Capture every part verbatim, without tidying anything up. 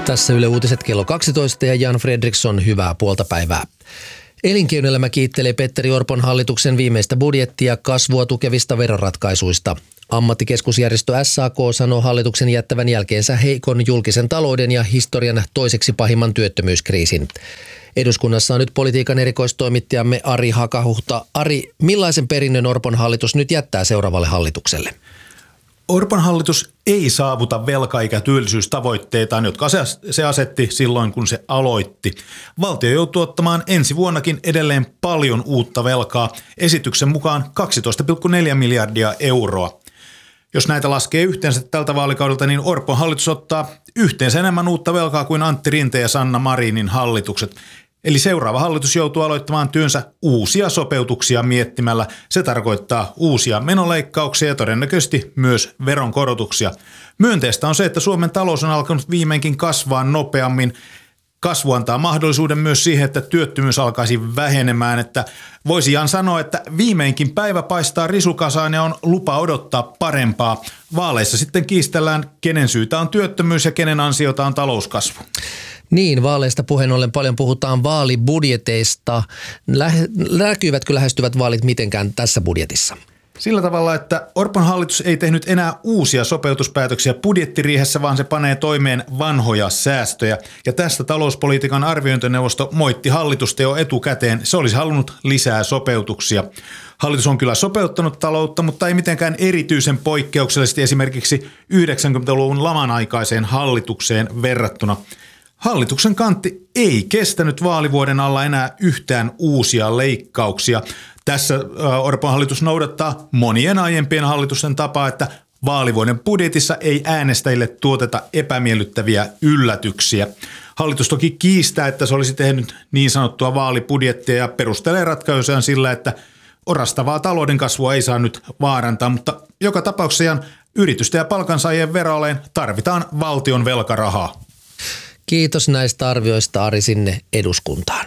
Tässä Yle Uutiset kello kaksitoista ja Jan Fredriksson, hyvää puolta päivää. Elinkeinoelämä kiittelee Petteri Orpon hallituksen viimeistä budjettia kasvua tukevista veroratkaisuista. Ammattikeskusjärjestö S A K sanoo hallituksen jättävän jälkeensä heikon julkisen talouden ja historian toiseksi pahimman työttömyyskriisin. Eduskunnassa on nyt politiikan erikoistoimittajamme Ari Hakahuhta. Ari, millaisen perinnön Orpon hallitus nyt jättää seuraavalle hallitukselle? Orpon hallitus ei saavuta velka- eikä työllisyystavoitteitaan, jotka se asetti silloin, kun se aloitti. Valtio joutuu ottamaan ensi vuonnakin edelleen paljon uutta velkaa, esityksen mukaan kaksitoista pilkku neljä miljardia euroa. Jos näitä laskee yhteensä tältä vaalikaudelta, niin Orpon hallitus ottaa yhteensä enemmän uutta velkaa kuin Antti Rinteen ja Sanna Marinin hallitukset. Eli seuraava hallitus joutuu aloittamaan työnsä uusia sopeutuksia miettimällä. Se tarkoittaa uusia menoleikkauksia ja todennäköisesti myös veronkorotuksia. Myönteistä on se, että Suomen talous on alkanut viimeinkin kasvaa nopeammin. Kasvu antaa mahdollisuuden myös siihen, että työttömyys alkaisi vähenemään. Että voisihan sanoa, että viimeinkin päivä paistaa risukasaan ja on lupa odottaa parempaa. Vaaleissa sitten kiistellään, kenen syytä on työttömyys ja kenen ansiota on talouskasvu. Niin, vaaleista puheen ollen paljon puhutaan vaalibudjeteista. Lähe, näkyvätkö lähestyvät vaalit mitenkään tässä budjetissa? Sillä tavalla, että Orpon hallitus ei tehnyt enää uusia sopeutuspäätöksiä budjettiriihessä, vaan se panee toimeen vanhoja säästöjä. Ja tästä talouspolitiikan arviointineuvosto moitti hallitusta jo etukäteen. Se olisi halunnut lisää sopeutuksia. Hallitus on kyllä sopeuttanut taloutta, mutta ei mitenkään erityisen poikkeuksellisesti esimerkiksi yhdeksänkymmentäluvun laman aikaiseen hallitukseen verrattuna. Hallituksen kantti ei kestänyt vaalivuoden alla enää yhtään uusia leikkauksia. Tässä Orpon hallitus noudattaa monien aiempien hallitusten tapaa, että vaalivuoden budjetissa ei äänestäjille tuoteta epämiellyttäviä yllätyksiä. Hallitus toki kiistää, että se olisi tehnyt niin sanottua vaalibudjettia ja perustelee ratkaisuaan sillä, että orastavaa talouden kasvua ei saa nyt vaarantaa, mutta joka tapauksessa yritysten ja palkansaajien veroaleen tarvitaan valtion velkarahaa. Kiitos näistä arvioista, Ari, sinne eduskuntaan.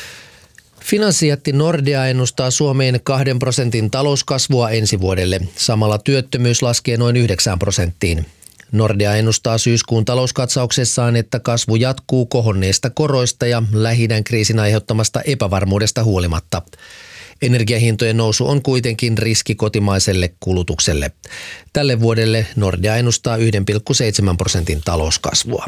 Finanssijätti Nordea ennustaa Suomeen kahden prosentin talouskasvua ensi vuodelle. Samalla työttömyys laskee noin yhdeksään prosenttiin. Nordea ennustaa syyskuun talouskatsauksessaan, että kasvu jatkuu kohonneista koroista ja Lähi-idän kriisin aiheuttamasta epävarmuudesta huolimatta. Energiahintojen nousu on kuitenkin riski kotimaiselle kulutukselle. Tälle vuodelle Nordea ennustaa yksi pilkku seitsemän prosentin talouskasvua.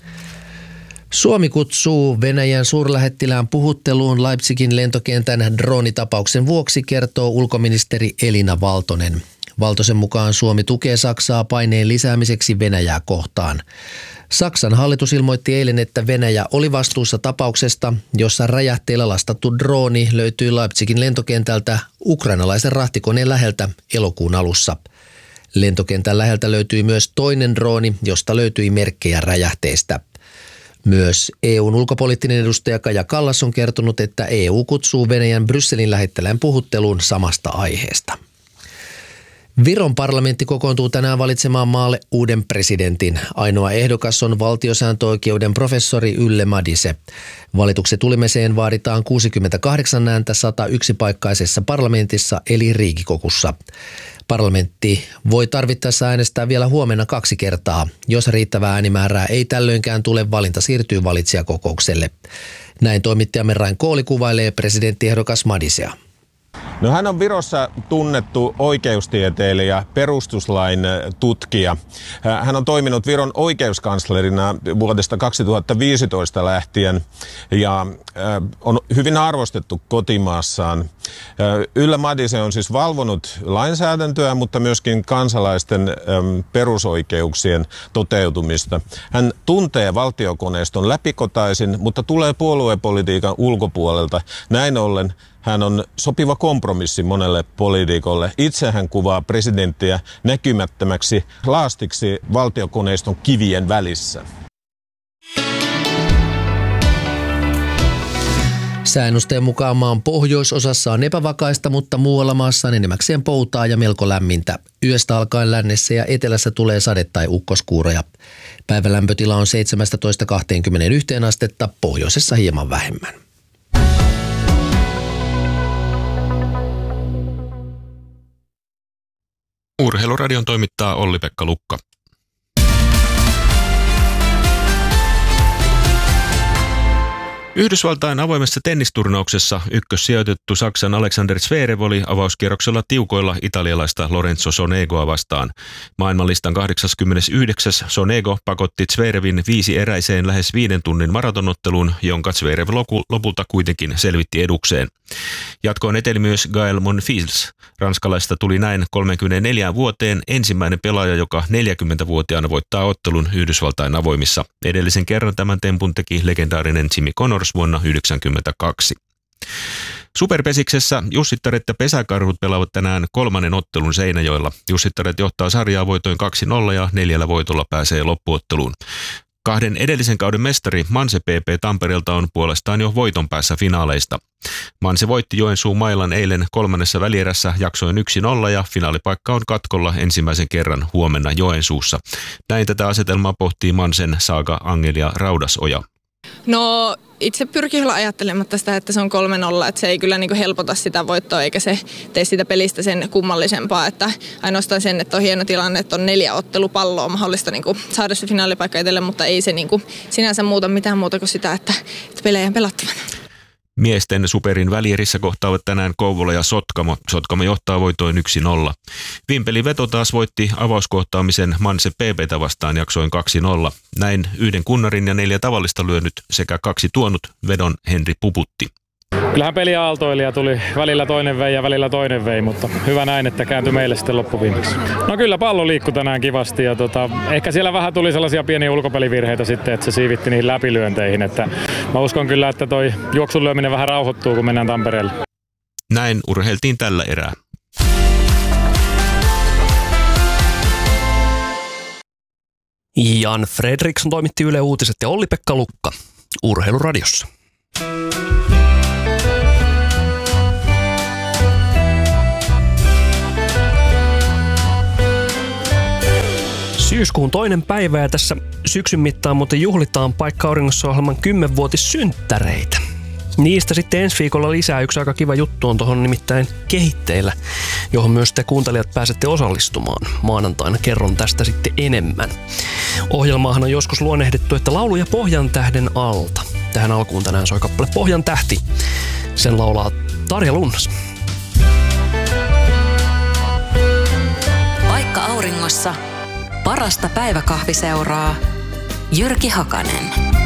Suomi kutsuu Venäjän suurlähettilään puhutteluun Leipzigin lentokentän droonitapauksen vuoksi, kertoo ulkoministeri Elina Valtonen. Valtosen mukaan Suomi tukee Saksaa paineen lisäämiseksi Venäjää kohtaan. Saksan hallitus ilmoitti eilen, että Venäjä oli vastuussa tapauksesta, jossa räjähteellä lastattu drooni löytyi Leipzigin lentokentältä ukrainalaisen rahtikoneen läheltä elokuun alussa. Lentokentän läheltä löytyi myös toinen drooni, josta löytyi merkkejä räjähteistä. Myös E U:n ulkopoliittinen edustaja Kaja Kallas on kertonut, että E U kutsuu Venäjän Brysselin lähettilään puhutteluun samasta aiheesta. Viron parlamentti kokoontuu tänään valitsemaan maalle uuden presidentin. Ainoa ehdokas on valtiosääntöoikeuden professori Ylle Madise. Valituksen tulemiseen vaaditaan kuusikymmentäkahdeksan ääntä sata yksi paikkaisessa parlamentissa eli Riikikokussa. Parlamentti voi tarvittaessa äänestää vielä huomenna kaksi kertaa. Jos riittävää äänimäärää ei tällöinkään tule, valinta siirtyy valitsijakokoukselle. Näin toimittajamme Rain Kooli kuvailee presidenttiehdokas Madisea. No, hän on Virossa tunnettu oikeustieteilijä, perustuslain tutkija. Hän on toiminut Viron oikeuskanslerina vuodesta kaksituhattaviisitoista lähtien ja on hyvin arvostettu kotimaassaan. Ylle Madise on siis valvonut lainsäädäntöä, mutta myöskin kansalaisten perusoikeuksien toteutumista. Hän tuntee valtiokoneiston läpikotaisin, mutta tulee puoluepolitiikan ulkopuolelta. Näin ollen hän on sopiva kompromissi monelle poliitikolle. Itse hän kuvaa presidenttiä näkymättömäksi laastiksi valtiokoneiston kivien välissä. Säännösten mukaan maan pohjoisosassa on epävakaista, mutta muualla maassa on enemmäkseen poutaa ja melko lämmintä. Yöstä alkaen lännessä ja etelässä tulee sade- tai ukkoskuuroja. Päivän lämpötila on seitsemästätoista kaksikymmentäyksi astetta, pohjoisessa hieman vähemmän. Urheiluradion toimittaa Olli-Pekka Lukka. Yhdysvaltain avoimessa tennisturnauksessa ykkössijoitettu Saksan Alexander Zverev oli avauskierroksella tiukoilla italialaista Lorenzo Sonegoa vastaan. Maailmanlistan kahdeksankymmentäyhdeksän Sonego pakotti Zverevin viisi eräiseen lähes viiden tunnin maratonotteluun, jonka Zverev lopulta kuitenkin selvitti edukseen. Jatkoon eteli myös Gael Monfils. Ranskalaista tuli näin kolmekymmentäneljä vuoteen ensimmäinen pelaaja, joka neljäkymmentävuotiaana voittaa ottelun Yhdysvaltain avoimissa. Edellisen kerran tämän tempun teki legendaarinen Jimmy Connors vuonna yhdeksänkymmentäkaksi. Superpesiksessä Jussittaret ja Pesäkarhut pelaavat tänään kolmannen ottelun Seinäjoella. Jussittaret johtaa sarjaa voitoin kaksi nolla ja neljällä voitolla pääsee loppuotteluun. Kahden edellisen kauden mestari Manse P P Tampereelta on puolestaan jo voiton päässä finaaleista. Manse voitti Joensuun Mailan eilen kolmannessa välierässä jaksoin yksi nolla ja finaalipaikka on katkolla ensimmäisen kerran huomenna Joensuussa. Näin tätä asetelmaa pohtii Mansen Saaga Angelia Raudasoja. No itse pyrkii olla ajattelematta sitä, että se on kolme nolla, että se ei kyllä niinku helpota sitä voittoa eikä se tee sitä pelistä sen kummallisempaa. Että ainoastaan sen, että on hieno tilanne, että on neljä ottelupalloa mahdollista niinku saada se finaalipaikka itselle, mutta ei se niinku sinänsä muuta mitään muuta kuin sitä, että, että pelejä on pelattavana. Miesten superin välierissä kohtaavat tänään Kouvola ja Sotkamo. Sotkamo johtaa voitoin yksi nolla. Vimpelin veto taas voitti avauskohtaamisen Manse P P:tä vastaan jaksoin kaksi nolla. Näin yhden kunnarin ja neljä tavallista lyönyt sekä kaksi tuonut vedon Henri Puputti. Kyllähän peli aaltoili ja tuli välillä toinen vei ja välillä toinen vei, mutta hyvä näin, että kääntyi meille sitten loppuviimeksi. No kyllä pallo liikkui tänään kivasti ja tota, ehkä siellä vähän tuli sellaisia pieniä ulkopelivirheitä sitten, että se siivitti niihin läpilyönteihin. Että mä uskon kyllä, että toi juoksun lyöminen vähän rauhoittuu, kun mennään Tampereelle. Näin urheiltiin tällä erää. Jan Fredriksson toimitti Yle Uutiset ja Olli-Pekka Lukka Urheiluradiossa. Syyskuun toinen päivä ja tässä syksyn mittaan muuten juhlitaan Paikka Auringossa -ohjelman kymmenvuotissynttäreitä. Niistä sitten ensi viikolla lisää. Yksi aika kiva juttu on tuohon nimittäin kehitteillä, johon myös te kuuntelijat pääsette osallistumaan. Maanantaina kerron tästä sitten enemmän. Ohjelmaahan on joskus luonnehdittu, että lauluja Pohjan tähden alta. Tähän alkuun tänään soi kappale Pohjan tähti. Sen laulaa Tarja Lunnas. Paikka Auringossa. Parasta päiväkahviseuraa. Jyrki Hakanen.